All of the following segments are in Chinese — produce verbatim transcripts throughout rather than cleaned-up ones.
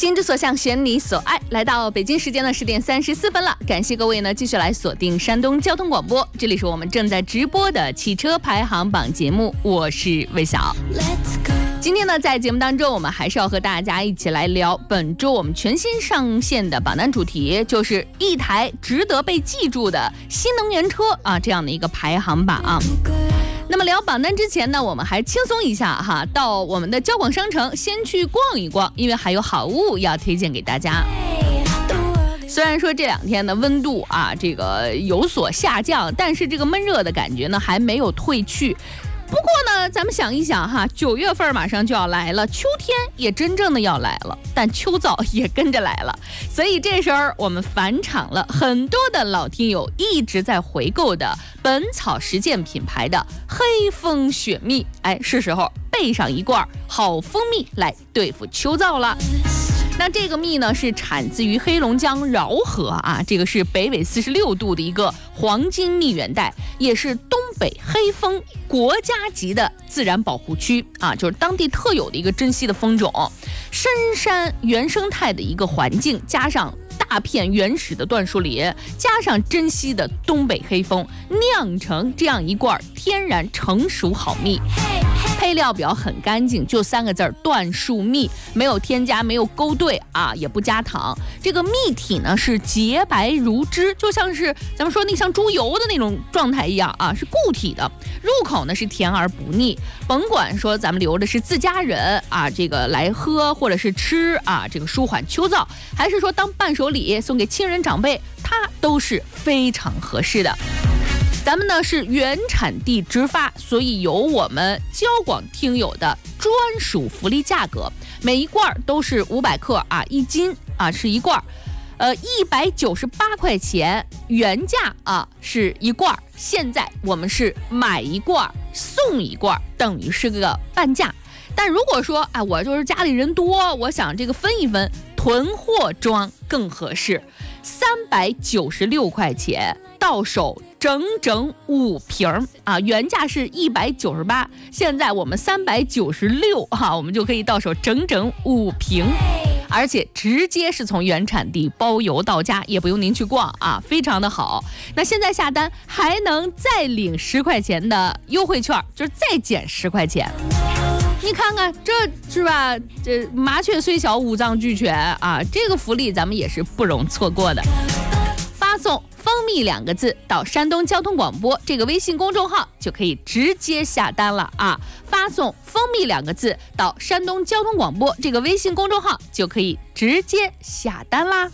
心之所向，选你所爱。来到北京时间的十点三十四分了，感谢各位呢继续来锁定山东交通广播，这里是我们正在直播的汽车排行榜节目，我是魏晓。今天呢，在节目当中，我们还是要和大家一起来聊本周我们全新上线的榜单主题，就是一台值得被记住的新能源车啊，这样的一个排行榜啊。那么聊榜单之前呢，我们还轻松一下哈，到我们的交广商城先去逛一逛，因为还有好物要推荐给大家。虽然说这两天的温度啊，这个有所下降，但是这个闷热的感觉呢还没有退去。不过呢，咱们想一想哈，九月份马上就要来了，秋天也真正的要来了，但秋燥也跟着来了。所以这时候我们返场了，很多的老听友一直在回购的本草实践品牌的黑蜂雪蜜，哎，是时候备上一罐好蜂蜜来对付秋燥了。那这个蜜呢是产自于黑龙江饶河啊，这个是北纬四十六度的一个黄金蜜源带，也是东北黑蜂国家级的自然保护区啊，就是当地特有的一个珍稀的蜂种。深山原生态的一个环境，加上大片原始的椴树林，加上珍稀的东北黑蜂，酿成这样一罐天然成熟好蜜。配料表很干净，就三个字儿：椴树蜜，没有添加，没有勾兑啊，也不加糖。这个蜜体呢是洁白如脂，就像是咱们说那像猪油的那种状态一样啊，是固体的。入口呢是甜而不腻，甭管说咱们留的是自家人啊，这个来喝或者是吃啊，这个舒缓秋燥，还是说当伴手礼送给亲人长辈，它都是非常合适的。咱们呢是原产地直发，所以有我们交广听友的专属福利价格，每一罐都是五百克啊，一斤啊是一罐，呃一百九十八块钱原价啊是一罐，现在我们是买一罐送一罐，等于是个半价。但如果说啊，我就是家里人多，我想这个分一分，囤货装更合适，三百九十六块钱到手整整五瓶啊，原价是一百九十八，现在我们三百九十六哈，我们就可以到手整整五瓶，而且直接是从原产地包邮到家，也不用您去逛啊，非常的好。那现在下单还能再领十块钱的优惠券，就是再减十块钱。你看看这是吧？这麻雀虽小，五脏俱全啊！这个福利咱们也是不容错过的。发送“蜂蜜”两个字到山东交通广播这个微信公众号，就可以直接下单了啊！发送“蜂蜜”两个字到山东交通广播这个微信公众号，就可以直接下单啦。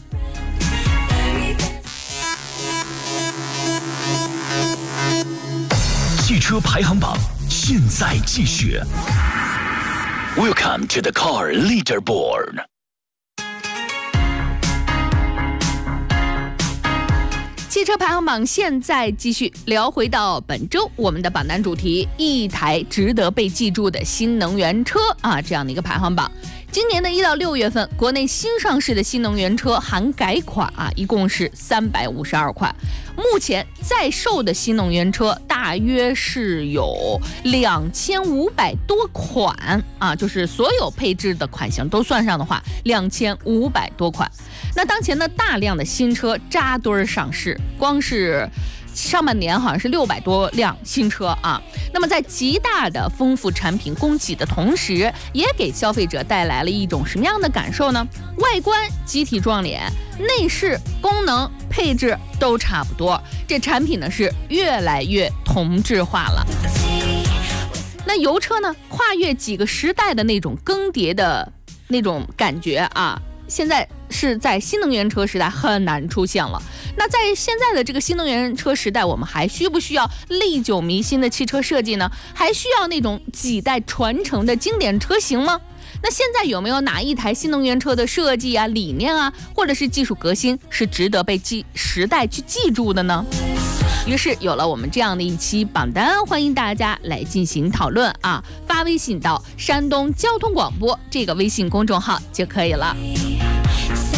汽车排行榜现在继续。Welcome to the car leaderboard。 汽车排行榜现在继续聊回到本周我们的榜单主题，一台值得被记住的新能源车啊，这样的一个排行榜。今年的一到六月份，国内新上市的新能源车含改款啊，一共是三百五十二款。目前在售的新能源车大约是有两千五百多款啊，就是所有配置的款型都算上的话，两千五百多款。那当前呢，大量的新车扎堆上市，光是上半年好像是六百多辆新车啊。那么在极大的丰富产品供给的同时，也给消费者带来了一种什么样的感受呢？外观机体撞脸，内饰功能配置都差不多，这产品呢是越来越同质化了。那油车呢，跨越几个时代的那种更迭的那种感觉啊，现在是在新能源车时代很难出现了。那在现在的这个新能源车时代，我们还需不需要历久弥新的汽车设计呢？还需要那种几代传承的经典车型吗？那现在有没有哪一台新能源车的设计啊、理念啊，或者是技术革新是值得被记时代去记住的呢？于是有了我们这样的一期榜单，欢迎大家来进行讨论啊！发微信到山东交通广播这个微信公众号就可以了。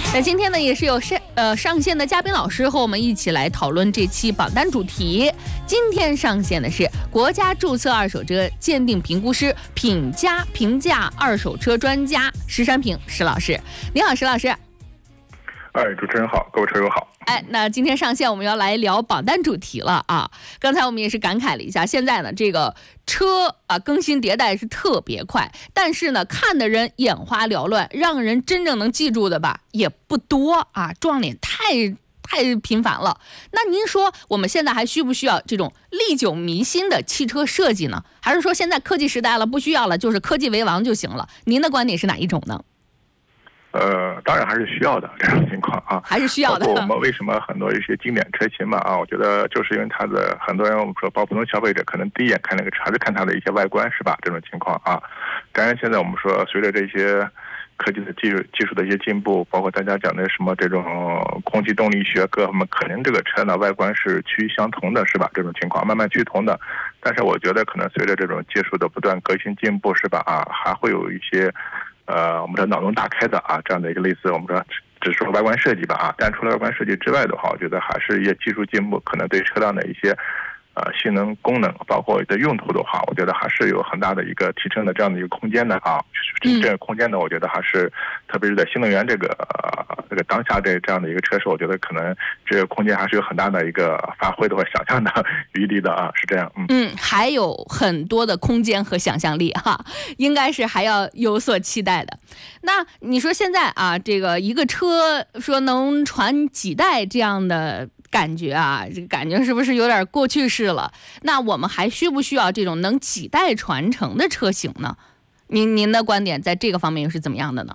那今天呢，也是有上呃上线的嘉宾老师和我们一起来讨论这期榜单主题。今天上线的是国家注册二手车鉴定评估师、品家评价二手车专家石山平石老师。你好，石老师。 哎，主持人好，各位车友好。 哎，那今天上线我们要来聊榜单主题了啊！刚才我们也是感慨了一下，现在呢这个车啊更新迭代是特别快，但是呢看的人眼花缭乱，让人真正能记住的吧也不多啊，撞脸太太频繁了。那您说我们现在还需不需要这种历久弥新的汽车设计呢？还是说现在科技时代了，不需要了，就是科技为王就行了？您的观点是哪一种呢？ 呃，当然还是需要的这种情况啊， 还是需要的。 包括我们为什么很多一些经典车型嘛啊，我觉得就是因为它的很多人我们说，包括普通消费者可能第一眼看那个车还是看它的一些外观是吧？这种情况啊，当然现在我们说随着这些科技的技术技术的一些进步，包括大家讲的什么这种空气动力学各方面，可能这个车呢外观是趋于相同的是吧？这种情况慢慢趋同的，但是我觉得可能随着这种技术的不断革新进步是吧啊，还会有一些。呃，我们说脑洞大开的啊，这样的一个类似我们说只说外观设计吧啊，但除了外观设计之外的话，我觉得还是一些技术进步，可能对车辆的一些呃性能功能，包括的用途的话，我觉得还是有很大的一个提升的这样的一个空间的啊。这个空间呢，我觉得还是特别是在新能源这个呃这个当下这这样的一个车市，我觉得可能这个空间还是有很大的一个发挥的或想象的余地的啊，是这样。嗯嗯，还有很多的空间和想象力哈，应该是还要有所期待的。那你说现在啊，这个一个车说能传几代这样的感觉啊，这个感觉是不是有点过去式了？那我们还需不需要这种能几代传承的车型呢？您您的观点在这个方面又是怎么样的呢？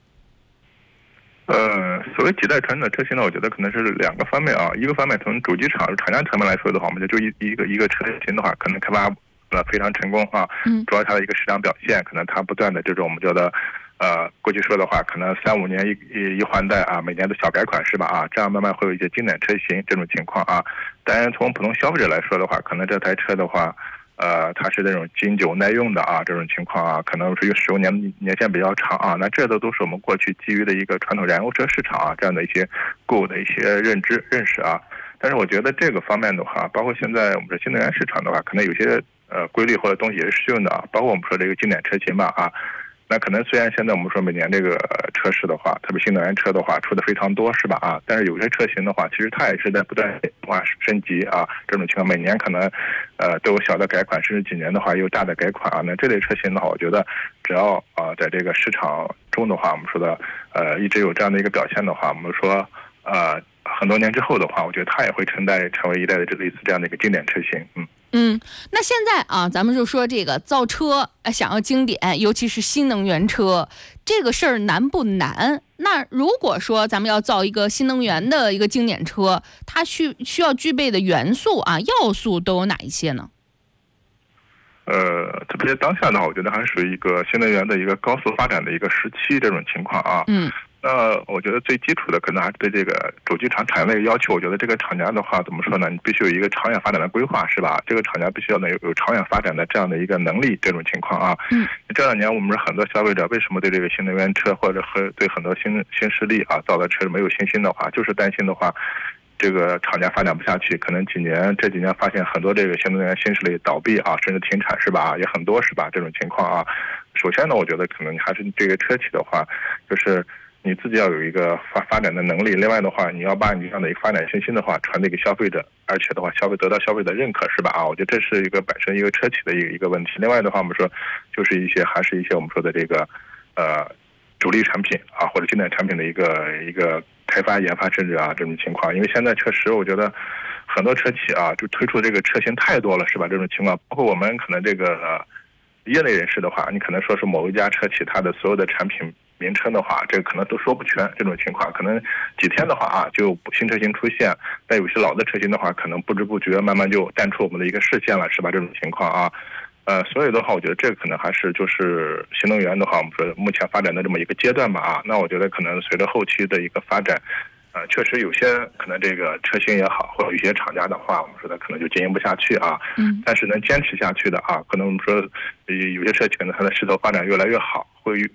呃，所谓几代传承的车型呢，我觉得可能是两个方面啊。一个方面从主机厂、厂家层面来说的话，我们就就一一个一个车型的话，可能开发呃非常成功啊。嗯。主要它的一个市场表现，可能它不断的这种我们觉得。呃，过去说的话，可能三五年一一一换代啊，每年的小改款是吧啊，这样慢慢会有一些经典车型这种情况啊。当然，从普通消费者来说的话，可能这台车的话，呃，它是那种经久耐用的啊，这种情况啊，可能是使用年年限比较长啊。那这都都是我们过去基于的一个传统燃油车市场啊这样的一些固的一些认知认识啊。但是我觉得这个方面的话，包括现在我们说新能源市场的话，可能有些呃规律或者东西也是适用的啊，包括我们说这个经典车型吧啊。那可能虽然现在我们说每年这个车市的话，特别新能源车的话出的非常多是吧啊，但是有些车型的话，其实它也是在不断化升级啊，这种情况每年可能呃都有小的改款，甚至几年的话也有大的改款啊。那这类车型的话，我觉得只要啊、呃、在这个市场中的话，我们说的呃一直有这样的一个表现的话，我们说呃很多年之后的话，我觉得它也会承担成为一代的这类似这样的一个经典车型。嗯。 嗯，那现在啊，咱们就说这个造车，呃，想要经典，尤其是新能源车，这个事儿难不难？那如果说咱们要造一个新能源的一个经典车，它需需要具备的元素啊、要素都有哪一些呢？ 呃，特别当下呢，我觉得还是属于一个新能源的一个高速发展的一个时期这种情况啊。嗯。那我觉得最基础的可能还是对这个主机厂产业的一个要求。我觉得这个厂家的话，怎么说呢？你必须有一个长远发展的规划，是吧？这个厂家必须要能有有长远发展的这样的一个能力，这种情况啊。嗯。这两年我们很多消费者为什么对这个新能源车或者和对很多新新势力啊造的车没有信心的话，就是担心的话，这个厂家发展不下去，可能几年这几年发现很多这个新能源新势力倒闭啊，甚至停产是吧？也很多是吧？这种情况啊。首先呢，我觉得可能还是这个车企的话，就是你自己要有一个发发展的能力，另外的话，你要把你这样的一个发展信心的话传递给消费者，而且的话，消费得到消费者认可是吧？啊，我觉得这是一个本身一个车企的一个一个问题。另外的话，我们说就是一些还是一些我们说的这个呃主力产品啊或者经典产品的一个一个开发研发甚至啊这种情况。因为现在确实我觉得很多车企啊就推出这个车型太多了是吧？这种情况，包括我们可能这个呃业内人士的话，你可能说是某一家车企它的所有的产品名称的话，这个可能都说不全，这种情况可能几天的话啊就新车型出现，但有些老的车型的话可能不知不觉慢慢就淡出我们的一个视线了是吧？这种情况啊呃所以的话我觉得这个可能还是就是新能源的话我们说目前发展的这么一个阶段吧啊。那我觉得可能随着后期的一个发展呃，确实有些可能这个车型也好，或者有些厂家的话，我们说的可能就经营不下去啊。嗯。但是能坚持下去的啊，可能我们说，有些车企可能它的势头发展越来越好，会包括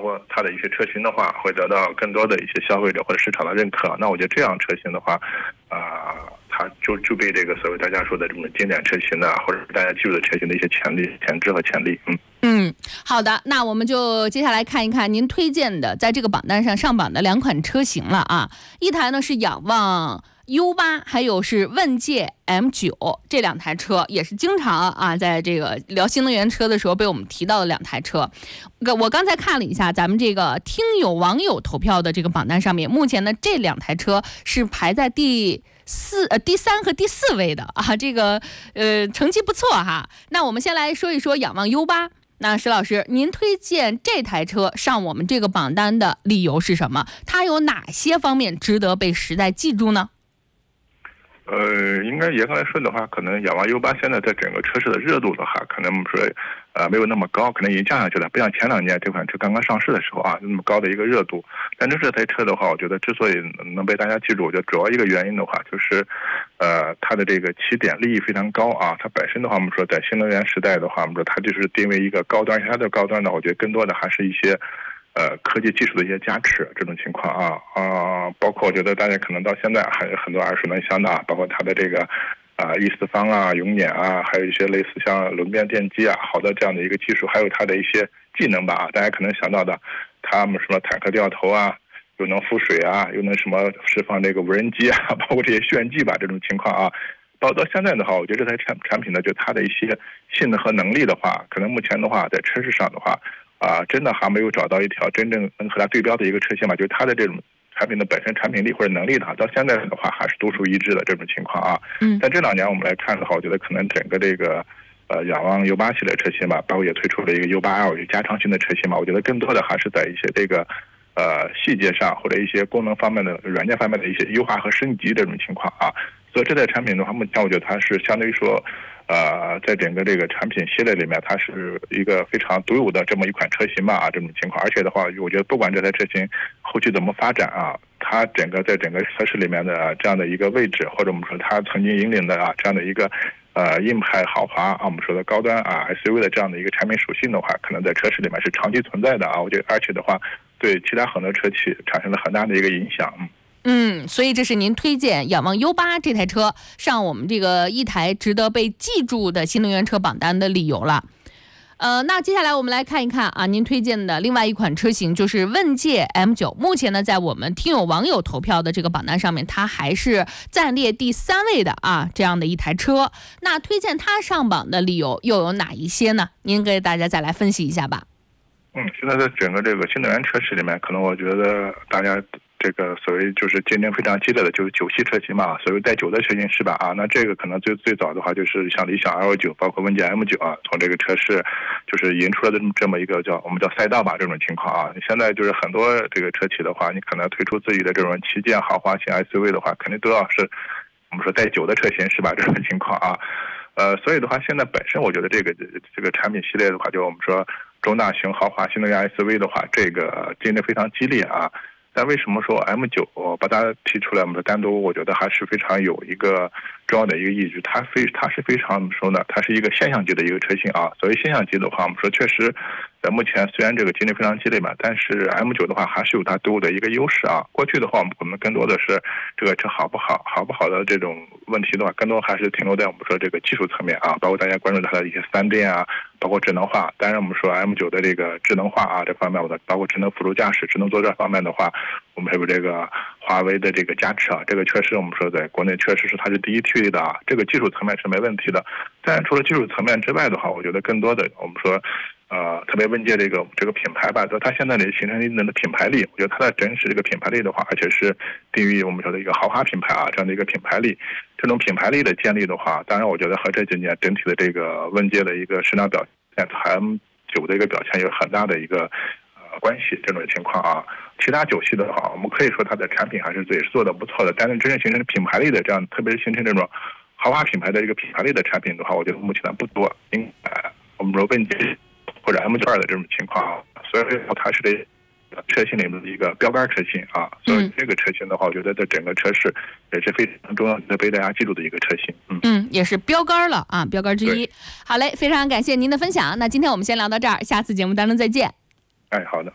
括它的一些车型的话，会得到更多的一些消费者或者市场的认可。那我觉得这样车型的话，啊、呃，它就具备这个所谓大家说的这种经典车型的，或者是大家记住的车型的一些潜力、潜质和潜力。嗯嗯，好的，那我们就接下来看一看您推荐的在这个榜单上上榜的两款车型了啊。一台呢是仰望 U 八，还有是问界 M 九， 这两台车也是经常啊在这个聊新能源车的时候被我们提到的两台车。我刚才看了一下咱们这个听友网友投票的这个榜单上面，目前呢这两台车是排在第四呃第三和第四位的啊，这个呃成绩不错哈。那我们先来说一说仰望 U 八。那石老师，您推荐这台车上我们这个榜单的理由是什么？它有哪些方面值得被时代记住呢？ 呃，应该严格来说的话，可能仰望 U 八现在在整个车市的热度的话，可能说呃没有那么高，可能已经降下去了，不像前两年这款车刚刚上市的时候啊那么高的一个热度。但是这台车的话，我觉得之所以能被大家记住，我觉得主要一个原因的话，就是呃它的这个起点利益非常高啊。它本身的话，我们说在新能源时代的话，我们说它就是定位一个高端，它的高端呢，我觉得更多的还是一些呃，科技技术的一些加持，这种情况啊啊，包括我觉得大家可能到现在还有很多耳熟能详的啊，包括它的这个啊 E 四方啊、永碾啊，还有一些类似像轮变电机啊，好的这样的一个技术，还有它的一些技能吧啊，大家可能想到的，他们什么坦克掉头啊，又能覆水啊，又能什么释放这个无人机啊，包括这些炫技吧这种情况啊。到到现在的话，我觉得这台产产品呢，就它的一些性能和能力的话，可能目前的话在车市上的话。啊，真的还没有找到一条真正能和它对标的一个车型嘛？就是它的这种产品的本身产品力或者能力的话，到现在的话还是独树一帜的这种情况啊。嗯。但这两年我们来看的话，我觉得可能整个这个呃仰望 U 八系列车型吧，包括也推出了一个 U 八 L 加长型的车型嘛，我觉得更多的还是在一些这个呃细节上或者一些功能方面的软件方面的一些优化和升级这种情况啊。所以这类产品的话，目前我觉得它是相对于说。呃，在整个这个产品系列里面，它是一个非常独有的这么一款车型吧啊，这种情况。而且的话，我觉得不管这台车型后续怎么发展啊，它整个在整个车市里面的这样的一个位置，或者我们说它曾经引领的啊这样的一个呃硬派豪华啊，我们说的高端啊 S U V 的这样的一个产品属性的话，可能在车市里面是长期存在的啊。我觉得，而且的话，对其他很多车企产生了很大的一个影响。嗯。 嗯，所以这是您推荐仰望 U 八 这台车上我们这个一台值得被记住的新能源车榜单的理由了。呃，那接下来我们来看一看啊，您推荐的另外一款车型就是问界 M 九， 目前呢在我们听友网友投票的这个榜单上面，它还是暂列第三位的啊，这样的一台车。那推荐它上榜的理由又有哪一些呢？您给大家再来分析一下吧。 嗯，现在在整个这个新能源车市里面，可能我觉得大家。这个所谓就是竞争非常激烈的，就是九系车型嘛，所谓带九的车型是吧？啊，那这个可能最最早的话就是像理想 L 九，包括问界 M 九啊，从这个车市就是引出了这么一个叫我们叫赛道吧这种情况啊。现在就是很多这个车企的话，你可能推出自己的这种旗舰豪华型 S U V 的话，肯定都要是我们说带九的车型是吧？这种情况啊，呃，所以的话，现在本身我觉得这个这个产品系列的话，就我们说中大型豪华新能源 S U V 的话，这个竞争非常激烈啊。但为什么说 M 九把它提出来，我们的单独，我觉得还是非常有一个重要的一个意义，它非它是非常怎么说呢？它是一个现象级的一个车型啊。所谓现象级的话，我们说确实，在目前虽然这个竞争非常激烈嘛，但是 M 九的话还是有它独有的一个优势啊。过去的话，我们我们更多的是这个车好不好、好不好的这种问题的话，更多还是停留在我们说这个技术层面啊，包括大家关注它的一些三电啊。包括智能化，当然我们说 M 九的这个智能化啊这方面，我的包括智能辅助驾驶、智能座驾方面的话，我们还有这个华为的这个加持啊，这个确实我们说在国内确实是它是第一梯的啊，这个技术层面是没问题的。但除了技术层面之外的话，我觉得更多的我们说，呃，特别问界这个这个品牌吧，就它现在的形成一定的品牌力，我觉得它的真实这个品牌力的话，而且是定于我们说的一个豪华品牌啊这样的一个品牌力。这种品牌力的建立的话，当然我觉得和这几年整体的这个问界的一个市场表现、M 九的一个表现有很大的一个呃关系。这种情况啊，其他九系的话，我们可以说它的产品还是也是做的不错的，但是真正形成品牌力的这样，特别是形成这种豪华品牌的一个品牌力的产品的话，我觉得目前不多。应该我们说问界或者 M 九二的这种情况，所以它是这。车型里面的一个标杆车型啊，所以这个车型的话，我觉得在整个车市也是非常重要的被大家记住的一个车型。嗯嗯，也是标杆了啊，标杆之一。好嘞，非常感谢您的分享。那今天我们先聊到这儿，下次节目当中再见。 哎，好的，嗯。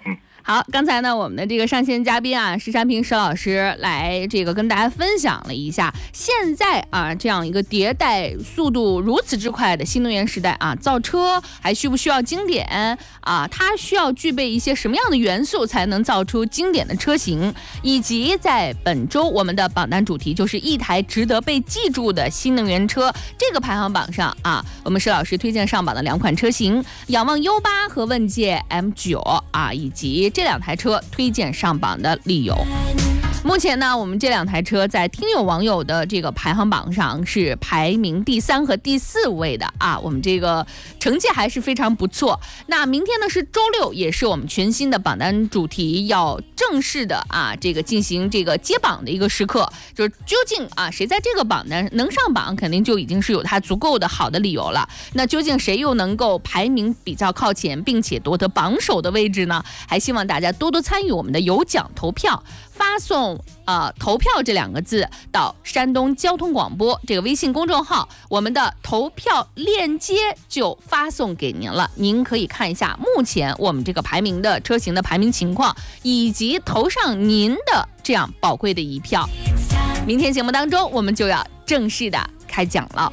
好，刚才呢，我们的这个上线嘉宾啊，石山平石老师来这个跟大家分享了一下，现在啊这样一个迭代速度如此之快的新能源时代啊，造车还需不需要经典啊？它需要具备一些什么样的元素才能造出经典的车型？以及在本周我们的榜单主题就是一台值得被记住的新能源车，这个排行榜上啊，我们石老师推荐上榜的两款车型，仰望 U 八和问界 M 九 啊，以及这两台车推荐上榜的理由。目前呢，我们这两台车在听友网友的这个排行榜上是排名第三和第四位的啊，我们这个成绩还是非常不错。那明天呢是周六，也是我们全新的榜单主题要正式的啊这个进行这个揭榜的一个时刻，就是究竟啊谁在这个榜单能上榜，肯定就已经是有它足够的好的理由了。那究竟谁又能够排名比较靠前，并且夺得榜首的位置呢？还希望大家多多参与我们的有奖投票。发送呃投票这两个字到山东交通广播这个微信公众号，我们的投票链接就发送给您了。您可以看一下目前我们这个排名的车型的排名情况，以及投上您的这样宝贵的一票。明天节目当中，我们就要正式的开奖了。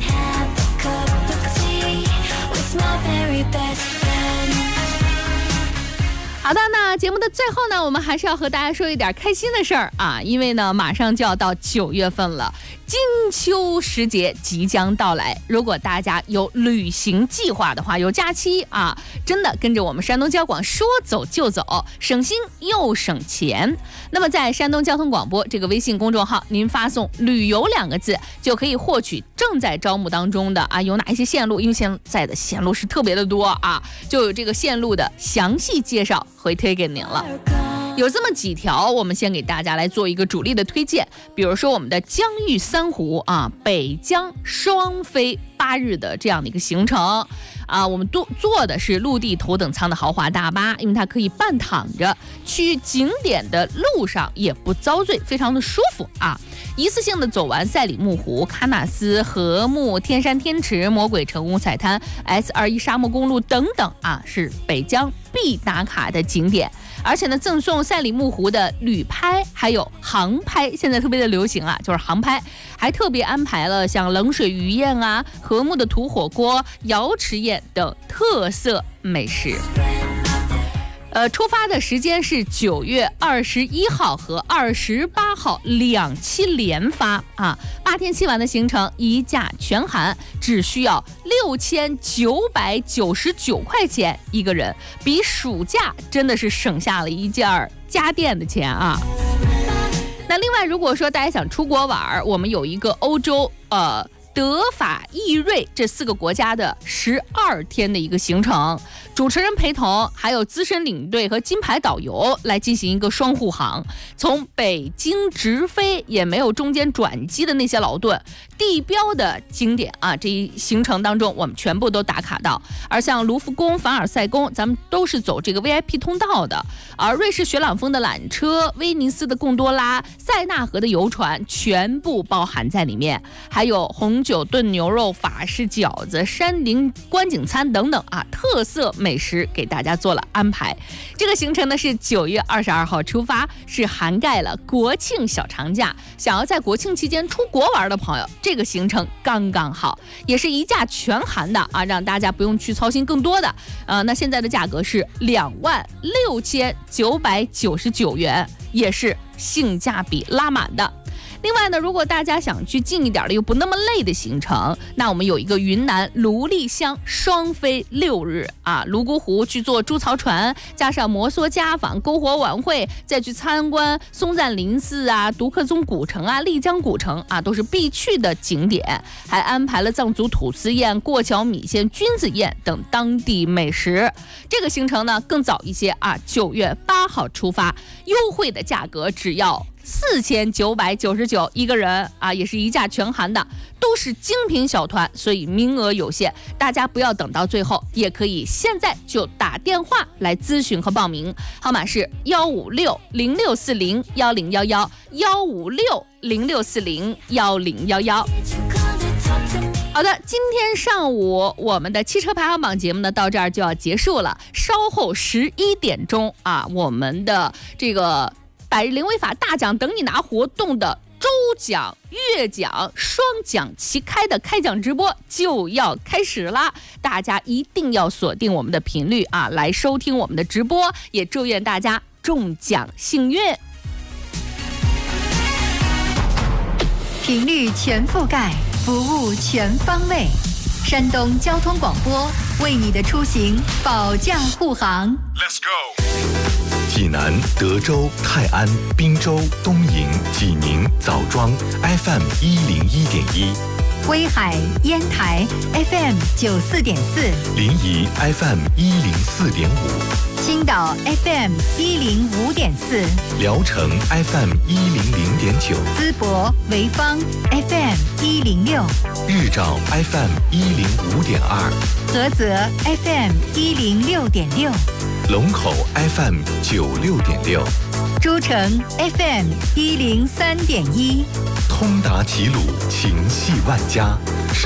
好的，那节目的最后呢，我们还是要和大家说一点开心的事儿啊，因为呢，马上就要到九月份了，金秋时节即将到来。如果大家有旅行计划的话，有假期啊，真的跟着我们山东交广说走就走，省心又省钱。那么在山东交通广播这个微信公众号，您发送旅游两个字，就可以获取正在招募当中的啊有哪一些线路，因为现在的线路是特别的多啊，就有这个线路的详细介绍回推给您了。有这么几条，我们先给大家来做一个主力的推荐，比如说我们的江豫三湖啊，北江双飞八日的这样的一个行程啊，我们都坐的是陆地头等舱的豪华大巴，因为它可以半躺着，去景点的路上也不遭罪，非常的舒服啊。一次性的走完赛里木湖、喀纳斯、禾木、天山天池、魔鬼城、五彩滩、S 二十一 沙漠公路等等啊，是北疆必打卡的景点。而且呢，赠送赛里木湖的旅拍，还有航拍，现在特别的流行啊，就是航拍，还特别安排了像冷水鱼宴啊、禾木的土火锅、瑶池宴等特色美食。呃，出发的时间是九月二十一号和二十八号两期连发啊，八天七晚的行程，一价全含，只需要六千九百九十九块钱一个人，比暑假真的是省下了一件家电的钱啊。那另外，如果说大家想出国玩，我们有一个欧洲呃。德法意瑞这四个国家的十二天的一个行程，主持人陪同，还有资深领队和金牌导游来进行一个双护航，从北京直飞，也没有中间转机的那些劳顿，地标的景点啊，这一行程当中我们全部都打卡到。而像卢浮宫、凡尔赛宫，咱们都是走这个 V I P 通道的。而瑞士雪朗峰的缆车、威尼斯的贡多拉、塞纳河的游船，全部包含在里面，还有红酒炖牛肉、法式饺子、山林观景餐等等啊，特色美食给大家做了安排。这个行程呢是九月二十二号出发，是涵盖了国庆小长假，想要在国庆期间出国玩的朋友，这个行程刚刚好，也是一价全含的啊，让大家不用去操心更多的。呃，那现在的价格是两万六千九百九十九元，也是性价比拉满的。另外呢，如果大家想去近一点的又不那么累的行程，那我们有一个云南芦砺乡双飞六日啊，泸沽湖去坐猪槽船，加上摩梭家访、篝火晚会，再去参观松赞林寺啊、独克宗古城啊、丽江古城啊，都是必去的景点，还安排了藏族土司宴、过桥米线、菌子宴等当地美食。这个行程呢更早一些啊，九月八号出发，优惠的价格只要四千九百九十九一个人啊，也是一价全含的，都是精品小团，所以名额有限，大家不要等到最后，也可以现在就打电话来咨询和报名，号码是幺五六零六四零幺零幺幺幺五六零六四零幺零幺幺。 好的，今天上午我们的汽车排行榜节目呢到这儿就要结束了。稍后十一点钟啊，我们的这个百日零违法大奖等你拿活动的周奖、月奖双奖齐开的开奖直播就要开始啦！大家一定要锁定我们的频率啊，来收听我们的直播，也祝愿大家中奖幸运。 频率全覆盖，服务全方位。山东交通广播为你的出行保驾护航。 Let's go。 济南、德州、泰安、滨州、东营、济宁、枣庄 F M 一零一点一， 威海、烟台 F M 九四点四， 临沂 F M 一零四点五， 青岛 F M 一零五点四， 聊城 F M 一零零点九， 淄博、潍坊 F M 一零六， 日照 F M 一零五点二， 菏泽 F M 一零六点六， 龙口 F M 九六点六， 诸城 F M 一零三点一， 通达齐鲁，情系万家。